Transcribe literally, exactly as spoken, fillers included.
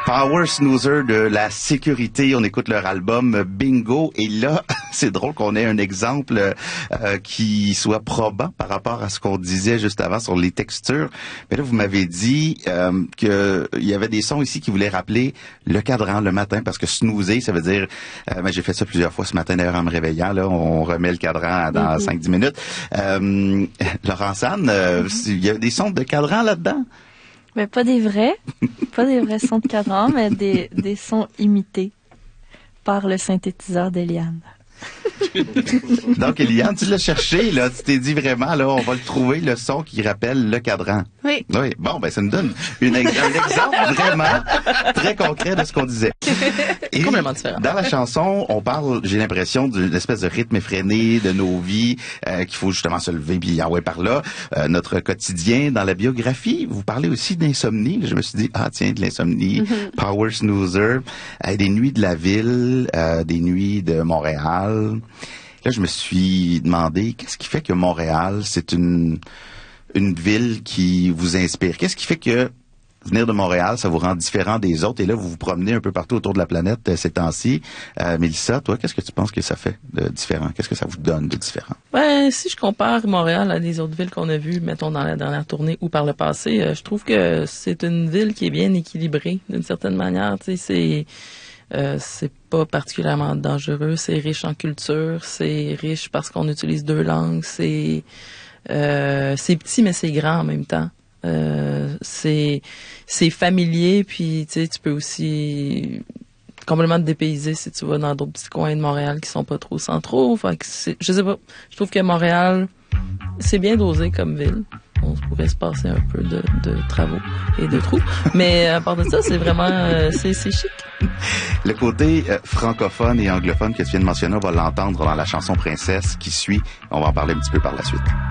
Power Snoozer de la sécurité. On écoute leur album Bingo. Et là, c'est drôle qu'on ait un exemple euh, qui soit probant par rapport à ce qu'on disait juste avant sur les textures. Mais là, vous m'avez dit euh, que il y avait des sons ici qui voulaient rappeler le cadran le matin, parce que snoozer, ça veut dire... Euh, ben, j'ai fait ça plusieurs fois ce matin, d'ailleurs, en me réveillant. Là, on remet le cadran dans mm-hmm. cinq dix minutes. Euh, Laurence-Anne, euh, mm-hmm. il y a des sons de cadran là-dedans? Mais pas des vrais, pas des vrais sons de cadran, mais des, des sons imités par le synthétiseur d'Eliane. Donc, Eliane, tu l'as cherché, là. Tu t'es dit vraiment, là, on va le trouver, le son qui rappelle le cadran. Oui. Oui. Bon, ben, ça nous donne une, un exemple vraiment très concret de ce qu'on disait. Et complètement différent. Dans la chanson, on parle, j'ai l'impression, d'une espèce de rythme effréné de nos vies, euh, qu'il faut justement se lever puis envoyer par là. Euh, notre quotidien. Dans la biographie, vous parlez aussi d'insomnie. Je me suis dit, ah, tiens, de l'insomnie. Mm-hmm. Power Snoozer. Euh, des nuits de la ville, euh, des nuits de Montréal. Là, je me suis demandé, qu'est-ce qui fait que Montréal, c'est une une ville qui vous inspire? Qu'est-ce qui fait que venir de Montréal, ça vous rend différent des autres? Et là, vous vous promenez un peu partout autour de la planète euh, ces temps-ci. Euh, Mélissa, toi, qu'est-ce que tu penses que ça fait de différent? Qu'est-ce que ça vous donne de différent? Ben, si je compare Montréal à des autres villes qu'on a vues, mettons, dans la dernière tournée ou par le passé, euh, je trouve que c'est une ville qui est bien équilibrée, d'une certaine manière. Tu sais, c'est... Euh, c'est pas particulièrement dangereux, c'est riche en culture, c'est riche parce qu'on utilise deux langues, c'est euh, c'est petit mais c'est grand en même temps. Euh, c'est c'est familier, puis tu sais, tu peux aussi complètement te dépayser si tu vas dans d'autres petits coins de Montréal qui sont pas trop centraux. Fait que c'est, je sais pas, je trouve que Montréal, c'est bien dosé comme ville. On pourrait se passer un peu de, de travaux et de trous. Mais à part de ça, c'est vraiment... Euh, c'est, c'est chic. Le côté euh, francophone et anglophone que tu viens de mentionner, on va l'entendre dans la chanson Princesse qui suit. On va en parler un petit peu par la suite.